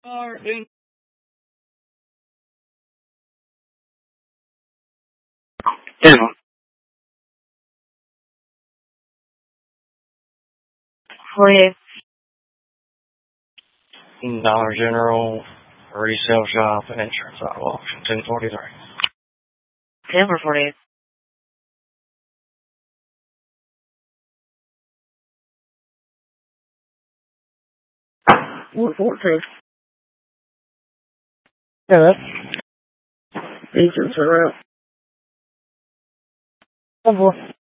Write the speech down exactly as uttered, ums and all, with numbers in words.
Starting. Yeah. forty-eight. Dollar General, resale shop, and insurance auto auction, ten forty-three. ten for forty-eight. What fourteen? Yeah, that's agents are out. One more.